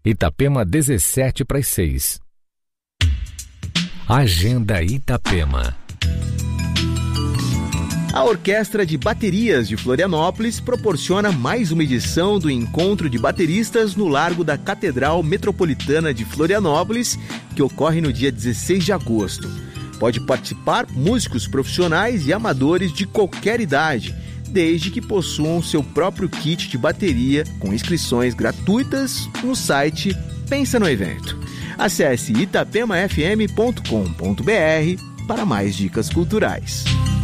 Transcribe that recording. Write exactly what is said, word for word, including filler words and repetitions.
Itapema, dezessete para as seis. Agenda Itapema. A Orquestra de Baterias de Florianópolis proporciona mais uma edição do Encontro de Bateristas no Largo da Catedral Metropolitana de Florianópolis, que ocorre no dia dezesseis de agosto. Pode participar músicos profissionais e amadores de qualquer idade, desde que possuam seu próprio kit de bateria, com inscrições gratuitas no site Pensa no Evento. Acesse itapema f m ponto com ponto b r para mais dicas culturais.